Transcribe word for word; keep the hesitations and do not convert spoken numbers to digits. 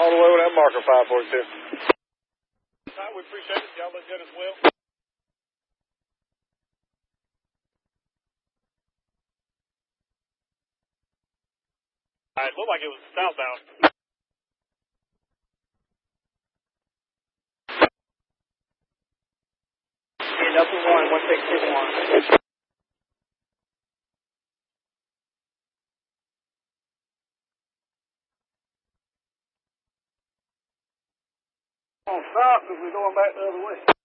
all the way with that marker five forty-two. All right, we appreciate it. Y'all look good as well. All right, it looked like it was southbound. Delta one, one six six one. On south because we're going back the other way.